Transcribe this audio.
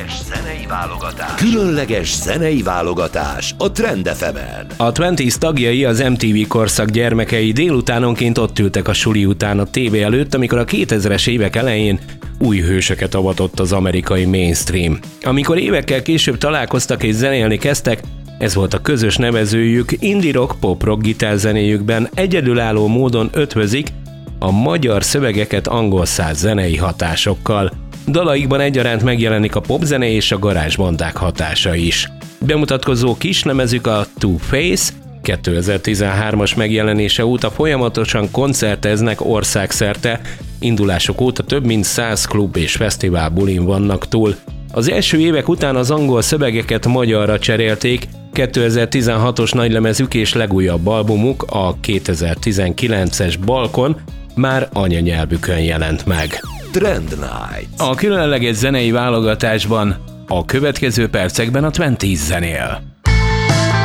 Különleges zenei válogatás a Trend FM-en. A 20s tagjai, az MTV korszak gyermekei délutánonként ott ültek a suli után a tévé előtt, amikor a 2000-es évek elején új hősöket avatott az amerikai mainstream. Amikor évekkel később találkoztak és zenélni kezdtek, ez volt a közös nevezőjük, indie rock, pop rock gitárzenéjükben egyedülálló módon ötvözik a magyar szövegeket angol száz zenei hatásokkal. Dalaikban egyaránt megjelenik a popzene és a garázsbandák hatása is. Bemutatkozó kislemezük a Two Face, 2013-as megjelenése óta folyamatosan koncerteznek országszerte, indulások óta több mint 100 klub és fesztivál bulin vannak túl. Az első évek után az angol szövegeket magyarra cserélték, 2016-os nagylemezük és legújabb albumuk, a 2019-es Balkon már anyanyelvükön jelent meg. Trend Night. A különleges zenei válogatásban a következő percekben a 20s zenél.